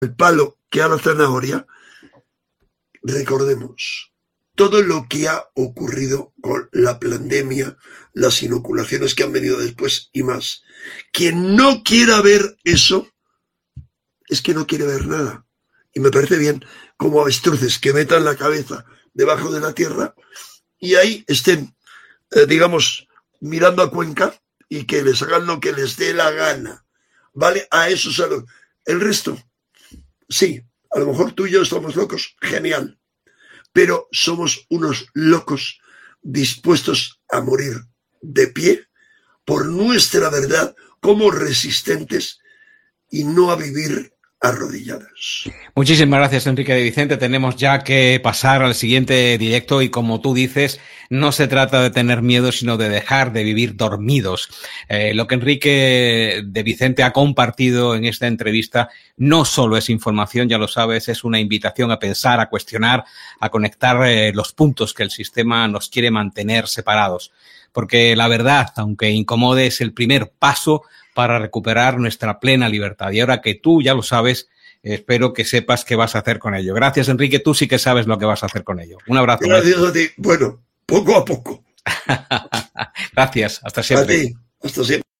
el palo que a la zanahoria, recordemos todo lo que ha ocurrido con la pandemia, las inoculaciones que han venido después y más. Quien no quiera ver eso es que no quiere ver nada. Y me parece bien como avestruces que metan la cabeza debajo de la tierra y ahí estén, digamos, mirando a Cuenca y que les hagan lo que les dé la gana. ¿Vale? A eso es el resto. Sí, a lo mejor tú y yo estamos locos, genial. Pero somos unos locos dispuestos a morir de pie por nuestra verdad como resistentes y no a vivir arrodilladas. Muchísimas gracias, Enrique de Vicente. Tenemos ya que pasar al siguiente directo y, como tú dices, no se trata de tener miedo, sino de dejar de vivir dormidos. Lo que Enrique de Vicente ha compartido en esta entrevista no solo es información, ya lo sabes, es una invitación a pensar, a cuestionar, a conectar los puntos que el sistema nos quiere mantener separados. Porque la verdad, aunque incomode, es el primer paso para recuperar nuestra plena libertad. Y ahora que tú ya lo sabes, espero que sepas qué vas a hacer con ello. Gracias, Enrique. Tú sí que sabes lo que vas a hacer con ello. Un abrazo. Gracias a ti. Bueno, poco a poco. Gracias. Hasta siempre. A ti. Hasta siempre.